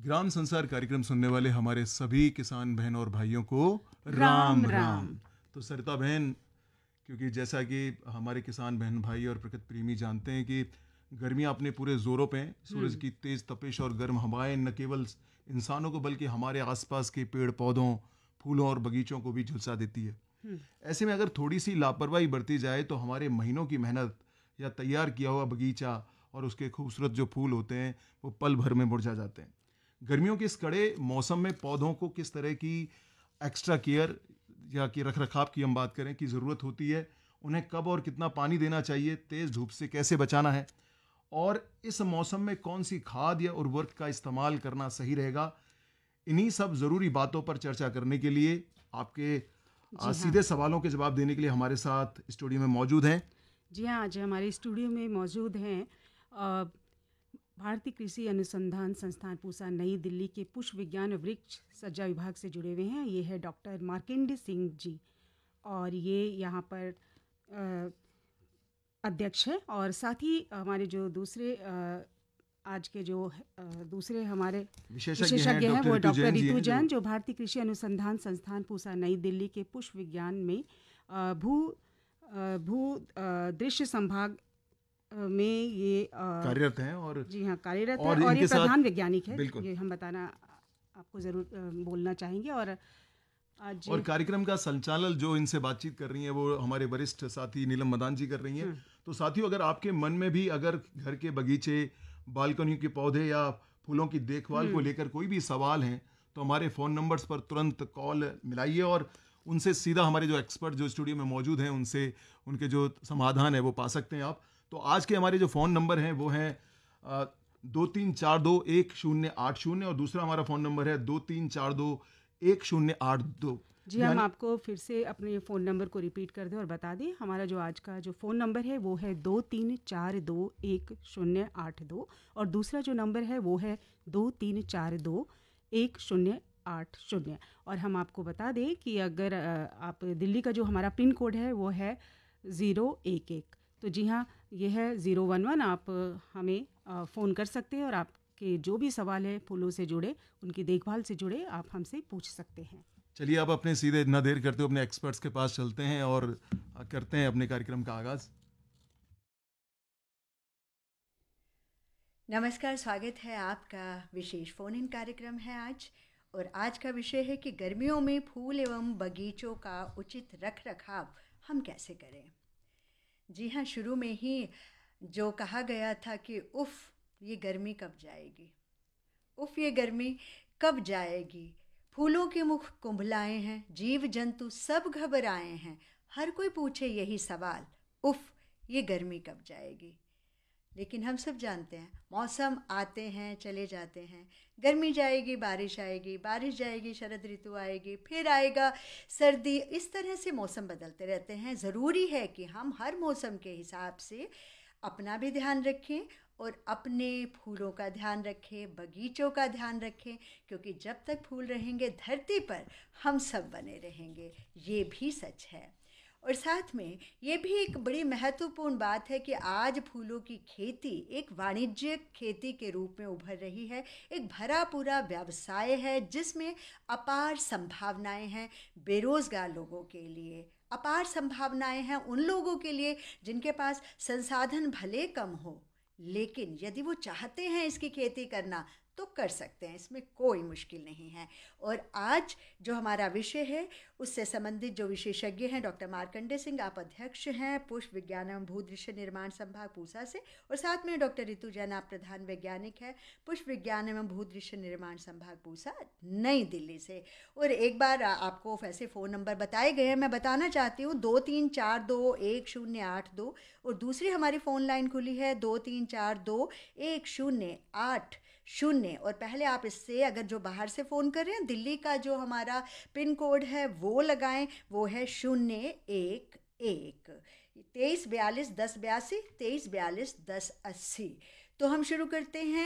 ग्राम संसार कार्यक्रम सुनने वाले हमारे सभी किसान बहन और भाइयों को राम राम। तो सरिता बहन, क्योंकि जैसा कि हमारे किसान बहन भाई और प्रकृति प्रेमी जानते हैं कि गर्मियां अपने पूरे जोरों पे हैं। सूरज की तेज तपिश और गर्म हवाएं न केवल इंसानों को बल्कि हमारे आसपास के पेड़ पौधों, फूलों और बगीचों को भी झुलसा देती है। ऐसे में अगर थोड़ी सी लापरवाही बरती जाए तो हमारे महीनों की मेहनत या तैयार किया हुआ बगीचा और उसके खूबसूरत जो फूल होते हैं वो पल भर में मुरझा जाते हैं। गर्मियों के इस कड़े मौसम में पौधों को किस तरह की एक्स्ट्रा केयर या कि रख रखाव की हम बात करें कि ज़रूरत होती है, उन्हें कब और कितना पानी देना चाहिए, तेज़ धूप से कैसे बचाना है और इस मौसम में कौन सी खाद या उर्वरक का इस्तेमाल करना सही रहेगा, इन्हीं सब ज़रूरी बातों पर चर्चा करने के लिए आपके सीधे सवालों के जवाब देने के लिए हमारे साथ स्टूडियो में मौजूद हैं। जी हाँ, आज हमारे स्टूडियो में मौजूद हैं भारतीय कृषि अनुसंधान संस्थान पूसा नई दिल्ली के पुष्प विज्ञान वृक्ष सज्जा विभाग से जुड़े हुए हैं। ये है डॉक्टर मार्कंडेय सिंह जी और ये यहाँ पर अध्यक्ष है। और साथ ही हमारे जो दूसरे आज के जो दूसरे हमारे विशेषज्ञ हैं वो डॉक्टर रितु जैन, जो भारतीय कृषि अनुसंधान संस्थान पूसा नई दिल्ली के पुष्प विज्ञान में भू दृश्य संभाग में ये कार्यरत हैं और जी हाँ कार्यरत है और ये प्रधान वैज्ञानिक है। ये हम बताना आपको ज़रूर बोलना चाहेंगे। और आज कार्यक्रम का संचालन जो इनसे बातचीत कर रही हैं वो हमारे वरिष्ठ साथी नीलम मदान जी कर रही हैं। तो साथियों, अगर आपके मन में भी अगर घर के बगीचे, बालकनी के पौधे या फूलों की देखभाल को लेकर कोई भी सवाल हैं तो हमारे फ़ोन नंबर्स पर तुरंत कॉल मिलाइए और उनसे सीधा हमारे जो एक्सपर्ट जो स्टूडियो में मौजूद हैं उनसे उनके जो समाधान है वो पा सकते हैं आप। तो आज के हमारे जो फ़ोन नंबर हैं वो हैं 23421080 और दूसरा हमारा फ़ोन नंबर है 23421082। जी, हम आपको फिर से अपने फ़ोन नंबर को रिपीट कर दें और बता दें। हमारा जो आज का जो फ़ोन नंबर है वो है 23421082 और दूसरा जो नंबर है वो है 23421080। और हम आपको बता दें कि अगर आप दिल्ली का जो हमारा पिन कोड है वो है 011, तो जी हाँ ये है 011। आप हमें फ़ोन कर सकते हैं और आपके जो भी सवाल है फूलों से जुड़े, उनकी देखभाल से जुड़े, आप हमसे पूछ सकते हैं। चलिए अब अपने सीधे न देर करते हुए अपने एक्सपर्ट्स के पास चलते हैं और करते हैं अपने कार्यक्रम का आगाज़। नमस्कार, स्वागत है आपका। विशेष फ़ोन इन कार्यक्रम है आज और आज का विषय है कि गर्मियों में फूल एवं बगीचों का उचित रख रखाव हम कैसे करें। जी हाँ, शुरू में ही जो कहा गया था कि उफ़ ये गर्मी कब जाएगी, उफ़ ये गर्मी कब जाएगी, फूलों के मुख कुंभलाए हैं, जीव जंतु सब घबराए हैं, हर कोई पूछे यही सवाल, उफ़ ये गर्मी कब जाएगी। लेकिन हम सब जानते हैं मौसम आते हैं चले जाते हैं, गर्मी जाएगी बारिश आएगी, बारिश जाएगी शरद ऋतु आएगी, फिर आएगा सर्दी, इस तरह से मौसम बदलते रहते हैं। ज़रूरी है कि हम हर मौसम के हिसाब से अपना भी ध्यान रखें और अपने फूलों का ध्यान रखें, बगीचों का ध्यान रखें, क्योंकि जब तक फूल रहेंगे धरती पर हम सब बने रहेंगे, ये भी सच है। और साथ में ये भी एक बड़ी महत्वपूर्ण बात है कि आज फूलों की खेती एक वाणिज्यिक खेती के रूप में उभर रही है, एक भरा पूरा व्यवसाय है जिसमें अपार संभावनाएं हैं बेरोज़गार लोगों के लिए, अपार संभावनाएं हैं उन लोगों के लिए जिनके पास संसाधन भले कम हो, लेकिन यदि वो चाहते हैं इसकी खेती करना तो कर सकते हैं, इसमें कोई मुश्किल नहीं है। और आज जो हमारा विषय है उससे संबंधित जो विशेषज्ञ हैं डॉक्टर मार्कंडेय सिंह, आप अध्यक्ष हैं पुष्प विज्ञान एवं भूदृश्य निर्माण संभाग पूसा से, और साथ में डॉक्टर रितु जैन, आप प्रधान वैज्ञानिक हैं पुष्प विज्ञान एवं भूदृश्य निर्माण संभाग पूसा नई दिल्ली से। और एक बार आपको वैसे फ़ोन नंबर बताए गए हैं, मैं बताना चाहती हूँ 23421082 और दूसरी हमारी फ़ोन लाइन खुली है 23421080। और पहले आप इससे अगर जो बाहर से फ़ोन कर रहे हैं दिल्ली का जो हमारा पिन कोड है वो लगाएं, वो है 011 23421082 23421080। तो हम शुरू करते हैं